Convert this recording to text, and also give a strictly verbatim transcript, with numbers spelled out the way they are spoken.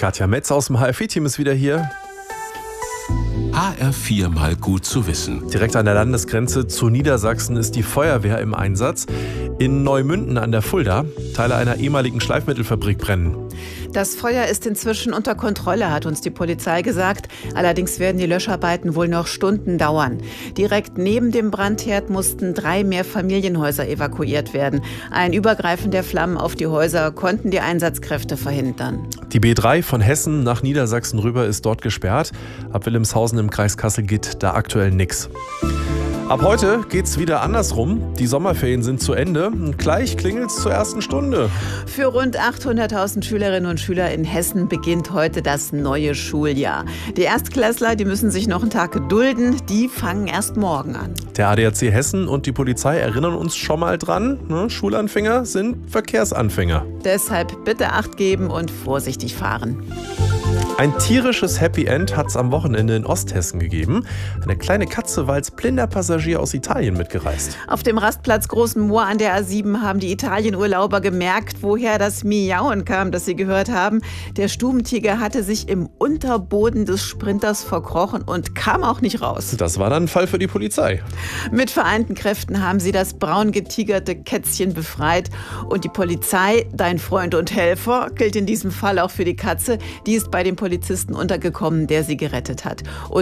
Katja Metz aus dem H R vier-Team ist wieder hier. H R vier mal gut zu wissen. Direkt an der Landesgrenze zu Niedersachsen ist die Feuerwehr im Einsatz. In Neumünden an der Fulda. Teile einer ehemaligen Schleifmittelfabrik brennen. Das Feuer ist inzwischen unter Kontrolle, hat uns die Polizei gesagt. Allerdings werden die Löscharbeiten wohl noch Stunden dauern. Direkt neben dem Brandherd mussten drei Mehrfamilienhäuser evakuiert werden. Ein Übergreifen der Flammen auf die Häuser konnten die Einsatzkräfte verhindern. Die B drei von Hessen nach Niedersachsen rüber ist dort gesperrt. Ab Wilhelmshausen im Kreis Kassel geht da aktuell nichts. Ab heute geht's wieder andersrum. Die Sommerferien sind zu Ende. Und gleich klingelt's zur ersten Stunde. Für rund achthunderttausend Schülerinnen und Schüler in Hessen beginnt heute das neue Schuljahr. Die Erstklässler, die müssen sich noch einen Tag gedulden. Die fangen erst morgen an. Der A D A C Hessen und die Polizei erinnern uns schon mal dran. Ne? Schulanfänger sind Verkehrsanfänger. Deshalb bitte Acht geben und vorsichtig fahren. Ein tierisches Happy End hat es am Wochenende in Osthessen gegeben. Eine kleine Katze war als blinder Passagier aus Italien mitgereist. Auf dem Rastplatz Großen Moor an der A sieben haben die Italienurlauber gemerkt, woher das Miauen kam, das sie gehört haben. Der Stubentiger hatte sich im Unterboden des Sprinters verkrochen und kam auch nicht raus. Das war dann ein Fall für die Polizei. Mit vereinten Kräften haben sie das braun getigerte Kätzchen befreit. Und die Polizei, dein Freund und Helfer, gilt in diesem Fall auch für die Katze. Die ist bei dem Polizisten untergekommen, der sie gerettet hat. Und